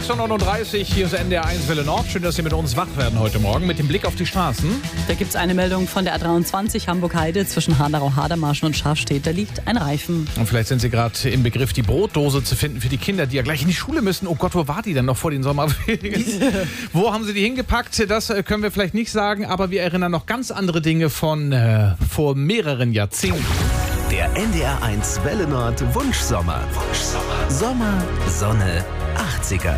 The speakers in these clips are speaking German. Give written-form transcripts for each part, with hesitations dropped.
6:39 Uhr, hier ist NDR 1 Welle Nord. Schön, dass Sie mit uns wach werden heute Morgen mit dem Blick auf die Straßen. Da gibt es eine Meldung von der A23 Hamburg-Heide zwischen Hanau-Hadermarschen und Schafstedt. Da liegt ein Reifen. Und vielleicht sind Sie gerade im Begriff, die Brotdose zu finden für die Kinder, die ja gleich in die Schule müssen. Oh Gott, wo war die denn noch vor den Sommerferien? Wo haben Sie die hingepackt? Das können wir vielleicht nicht sagen, aber wir erinnern noch ganz andere Dinge von vor mehreren Jahrzehnten. Der NDR 1 Welle Nord Wunschsommer. Sommer, Sonne, 80er.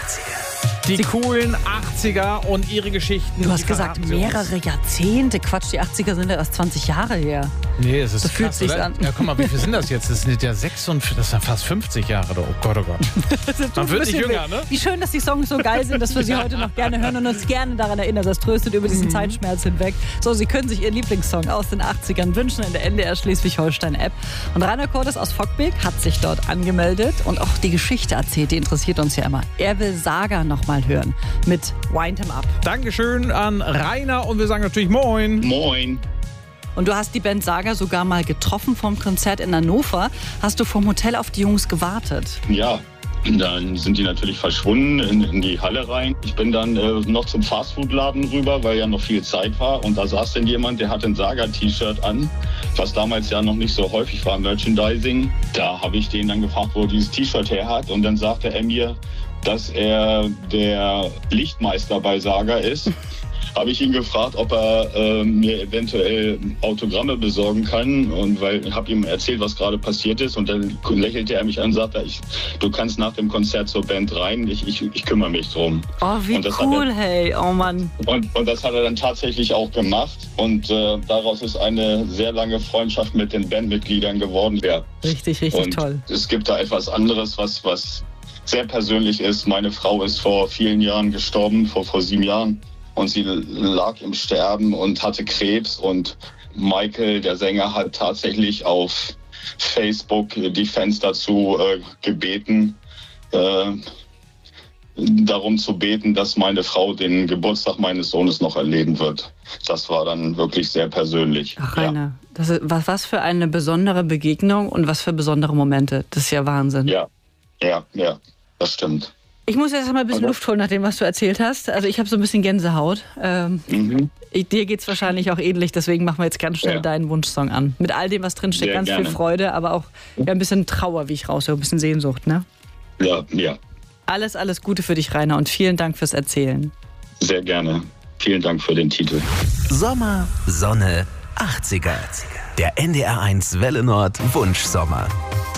Die coolen 80er und ihre Geschichten. Du hast gesagt, mehrere Jahrzehnte. Quatsch, die 80er sind ja erst 20 Jahre her. Nee, es ist so krass, fühlt sich's oder? an. Ja, guck mal, wie viel sind das jetzt? Das sind ja 46, das sind fast 50 Jahre. Oh Gott, oh Gott. Man wird nicht jünger, ne? Wie schön, dass die Songs so geil sind, dass wir sie heute noch gerne hören und uns gerne daran erinnern. Das tröstet über diesen Zeitschmerz hinweg. So, Sie können sich Ihren Lieblingssong aus den 80ern wünschen in der NDR Schleswig-Holstein-App. Und Rainer Cordes aus Fockbeek hat sich dort angemeldet und auch die Geschichte erzählt. Die interessiert uns ja immer. Er will Saga noch mal hören mit Wind 'Em Up. Dankeschön an Rainer und wir sagen natürlich Moin. Moin. Und du hast die Band Saga sogar mal getroffen vom Konzert in Hannover. Hast du vom Hotel auf die Jungs gewartet? Ja, dann sind die natürlich verschwunden in die Halle rein. Ich bin dann noch zum Fastfood-Laden rüber, weil ja noch viel Zeit war. Und da saß dann jemand, der hatte ein Saga-T-Shirt an, was damals ja noch nicht so häufig war, Merchandising. Da habe ich den dann gefragt, wo er dieses T-Shirt her hat. Und dann sagte er mir, dass er der Lichtmeister bei Saga ist. Habe ich ihn gefragt, ob er mir eventuell Autogramme besorgen kann. Und weil ich habe ihm erzählt, was gerade passiert ist. Und dann lächelte er mich an und sagte, du kannst nach dem Konzert zur Band rein, ich kümmere mich drum. Oh, wie cool, hey, oh Mann. Und das hat er dann tatsächlich auch gemacht. Und daraus ist eine sehr lange Freundschaft mit den Bandmitgliedern geworden. Ja. Richtig und toll. Es gibt da etwas anderes, was sehr persönlich ist. Meine Frau ist vor vielen Jahren gestorben, vor 7 Jahren. Und sie lag im Sterben und hatte Krebs. Und Michael, der Sänger, hat tatsächlich auf Facebook die Fans dazu gebeten, darum zu beten, dass meine Frau den Geburtstag meines Sohnes noch erleben wird. Das war dann wirklich sehr persönlich. Ach, Rainer, das ist, was für eine besondere Begegnung und was für besondere Momente. Das ist ja Wahnsinn. Ja, das stimmt. Ich muss jetzt mal ein bisschen Luft holen nach dem, was du erzählt hast. Also ich habe so ein bisschen Gänsehaut. Dir geht's wahrscheinlich auch ähnlich, deswegen machen wir jetzt ganz schnell deinen Wunschsong an. Mit all dem, was drinsteckt, ganz viel Freude, aber auch ein bisschen Trauer, wie ich raushöre, ein bisschen Sehnsucht, ne? Ja. Alles Gute für dich, Rainer, und vielen Dank fürs Erzählen. Sehr gerne. Vielen Dank für den Titel. Sommer, Sonne, 80er. Der NDR 1 Welle Nord Wunschsommer.